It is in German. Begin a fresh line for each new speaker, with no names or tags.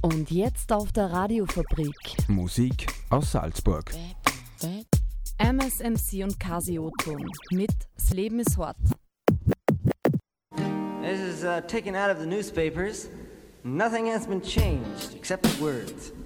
Und jetzt auf der Radiofabrik.
Musik aus Salzburg.
MSMC und Casio-Ton mit Das Leben ist hart.
This is taken out of the newspapers. Nothing has been changed except the words.